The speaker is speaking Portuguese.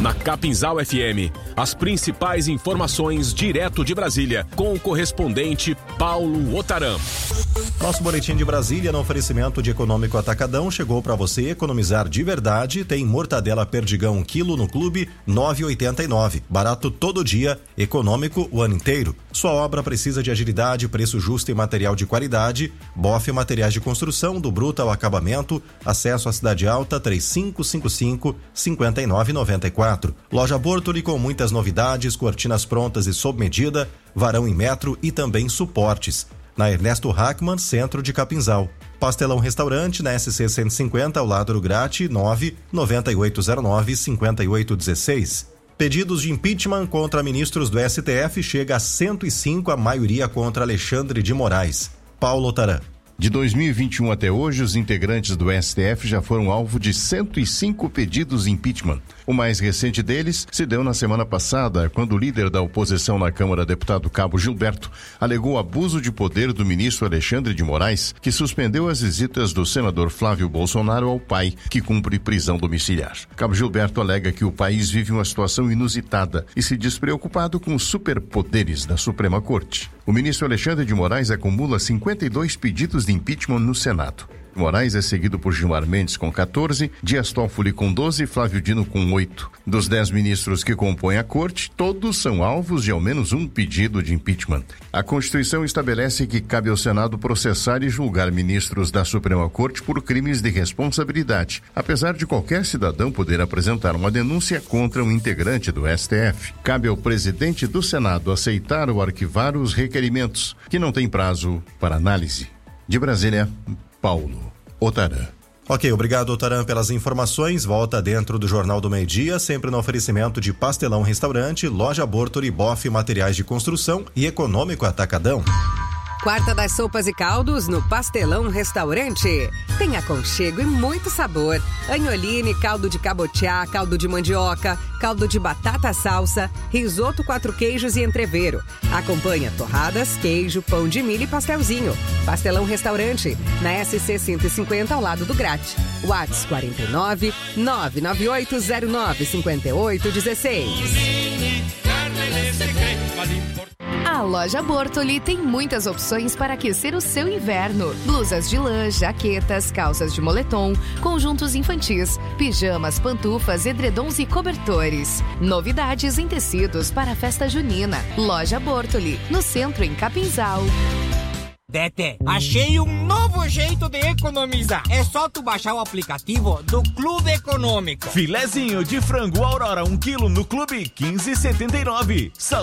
Na Capinzal FM, as principais informações direto de Brasília, com o correspondente Paulo Otaram. Nosso boletim de Brasília, no oferecimento de Econômico Atacadão, chegou para você economizar de verdade. Tem mortadela Perdigão 1 quilo no Clube, 9,89. Barato todo dia, econômico o ano inteiro. Sua obra precisa de agilidade, preço justo e material de qualidade. Bofe Materiais de Construção, do bruto ao acabamento. Acesso à Cidade Alta, 3555-5994. Loja Bortoli com muitas novidades, cortinas prontas e sob medida, varão em metro e também suportes. Na Ernesto Hackman, centro de Capinzal. Pastelão Restaurante, na SC 150, ao lado do Grate, 99809-5816. Pedidos de impeachment contra ministros do STF chega a 105, a maioria contra Alexandre de Moraes. Paulo Otaram. De 2021 até hoje, os integrantes do STF já foram alvo de 105 pedidos de impeachment. O mais recente deles se deu na semana passada, quando o líder da oposição na Câmara, deputado Cabo Gilberto, alegou abuso de poder do ministro Alexandre de Moraes, que suspendeu as visitas do senador Flávio Bolsonaro ao pai, que cumpre prisão domiciliar. Cabo Gilberto alega que o país vive uma situação inusitada e se diz preocupado com os superpoderes da Suprema Corte. O ministro Alexandre de Moraes acumula 52 pedidos de impeachment no Senado. Moraes é seguido por Gilmar Mendes com 14, Dias Toffoli com 12 e Flávio Dino com 8. Dos 10 ministros que compõem a corte, todos são alvos de ao menos um pedido de impeachment. A Constituição estabelece que cabe ao Senado processar e julgar ministros da Suprema Corte por crimes de responsabilidade, apesar de qualquer cidadão poder apresentar uma denúncia contra um integrante do STF. Cabe ao presidente do Senado aceitar ou arquivar os requerimentos, que não têm prazo para análise. De Brasília, Paulo Otaram. Ok, obrigado, Otaram, pelas informações. Volta dentro do Jornal do Meio-Dia, sempre no oferecimento de Pastelão Restaurante, Loja Bortoli, Bofe Materiais de Construção e Econômico Atacadão. Quarta das sopas e caldos no Pastelão Restaurante. Tem aconchego e muito sabor. Agnoline, caldo de cabotiá, caldo de mandioca, caldo de batata salsa, risoto 4 queijos e entrevero. Acompanha torradas, queijo, pão de milho e pastelzinho. Pastelão Restaurante, na SC 150 ao lado do Grate. WhatsApp 49 99809 5816. A loja Bortoli tem muitas opções para aquecer o seu inverno. Blusas de lã, jaquetas, calças de moletom, conjuntos infantis, pijamas, pantufas, edredons e cobertores. Novidades em tecidos para a festa junina. Loja Bortoli, no centro em Capinzal. Tete, achei um novo jeito de economizar. É só tu baixar o aplicativo do Clube Econômico. Filezinho de frango Aurora 1 quilo no Clube, 15,79.